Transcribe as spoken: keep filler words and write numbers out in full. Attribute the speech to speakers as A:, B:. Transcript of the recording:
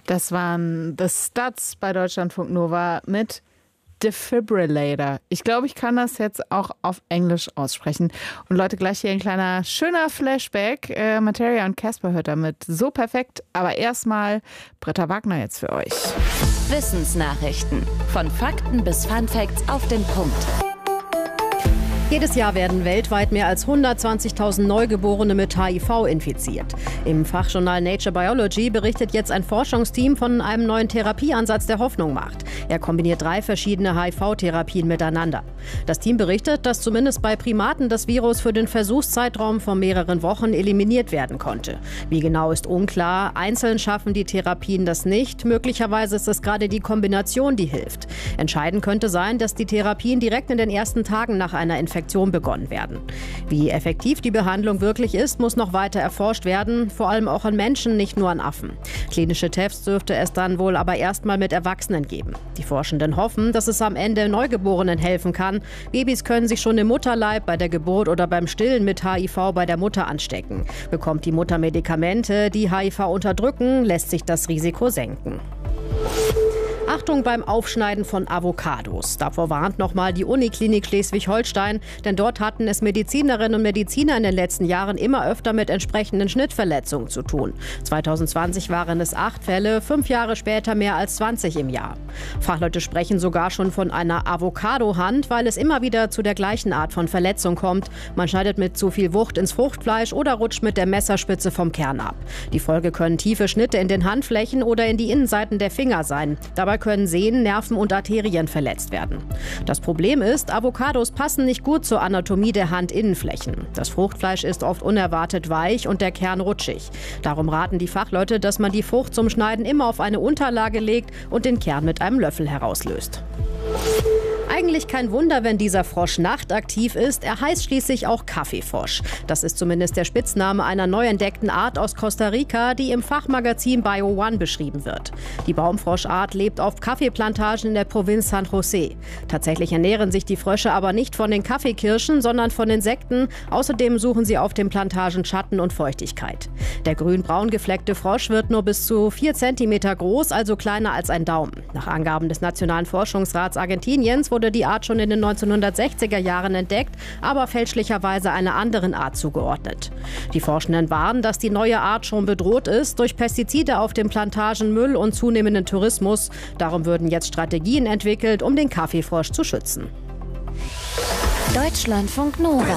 A: Das waren The Studs bei Deutschlandfunk Nova mit Defibrillator. Ich glaube, ich kann das jetzt auch auf Englisch aussprechen. Und Leute, gleich hier ein kleiner, schöner Flashback. Äh, Materia und Casper hört damit so perfekt. Aber erstmal Britta Wagner jetzt für euch.
B: Wissensnachrichten. Von Fakten bis Funfacts auf den Punkt.
C: Jedes Jahr werden weltweit mehr als hundertzwanzigtausend Neugeborene mit H I V infiziert. Im Fachjournal Nature Biology berichtet jetzt ein Forschungsteam von einem neuen Therapieansatz, der Hoffnung macht. Er kombiniert drei verschiedene H I V-Therapien miteinander. Das Team berichtet, dass zumindest bei Primaten das Virus für den Versuchszeitraum von mehreren Wochen eliminiert werden konnte. Wie genau ist unklar. Einzeln schaffen die Therapien das nicht. Möglicherweise ist es gerade die Kombination, die hilft. Entscheidend könnte sein, dass die Therapien direkt in den ersten Tagen nach einer Infektion begonnen werden. Wie effektiv die Behandlung wirklich ist, muss noch weiter erforscht werden, vor allem auch an Menschen, nicht nur an Affen. Klinische Tests dürfte es dann wohl aber erstmal mit Erwachsenen geben. Die Forschenden hoffen, dass es am Ende Neugeborenen helfen kann. Babys können sich schon im Mutterleib, bei der Geburt oder beim Stillen mit H I V bei der Mutter anstecken. Bekommt die Mutter Medikamente, die H I V unterdrücken, lässt sich das Risiko senken. Achtung beim Aufschneiden von Avocados. Davor warnt nochmal die Uniklinik Schleswig-Holstein, denn dort hatten es Medizinerinnen und Mediziner in den letzten Jahren immer öfter mit entsprechenden Schnittverletzungen zu tun. zwanzig zwanzig waren es acht Fälle, fünf Jahre später mehr als zwanzig im Jahr. Fachleute sprechen sogar schon von einer Avocado-Hand, weil es immer wieder zu der gleichen Art von Verletzung kommt. Man schneidet mit zu viel Wucht ins Fruchtfleisch oder rutscht mit der Messerspitze vom Kern ab. Die Folge können tiefe Schnitte in den Handflächen oder in die Innenseiten der Finger sein. Dabei können Sehnen, Nerven und Arterien verletzt werden. Das Problem ist, Avocados passen nicht gut zur Anatomie der Handinnenflächen. Das Fruchtfleisch ist oft unerwartet weich und der Kern rutschig. Darum raten die Fachleute, dass man die Frucht zum Schneiden immer auf eine Unterlage legt und den Kern mit einem Löffel herauslöst. Eigentlich kein Wunder, wenn dieser Frosch nachtaktiv ist. Er heißt schließlich auch Kaffeefrosch. Das ist zumindest der Spitzname einer neu entdeckten Art aus Costa Rica, die im Fachmagazin Bio One beschrieben wird. Die Baumfroschart lebt auf Kaffeeplantagen in der Provinz San José. Tatsächlich ernähren sich die Frösche aber nicht von den Kaffeekirschen, sondern von Insekten. Außerdem suchen sie auf den Plantagen Schatten und Feuchtigkeit. Der grün-braun gefleckte Frosch wird nur bis zu vier Zentimeter groß, also kleiner als ein Daumen. Nach Angaben des Nationalen Forschungsrats Argentiniens wurde die Art schon in den neunzehnhundertsechziger Jahren entdeckt, aber fälschlicherweise einer anderen Art zugeordnet. Die Forschenden warnen, dass die neue Art schon bedroht ist durch Pestizide auf den Plantagen, Müll und zunehmenden Tourismus. Darum würden jetzt Strategien entwickelt, um den Kaffeefrosch zu schützen.
B: Deutschlandfunk Nova.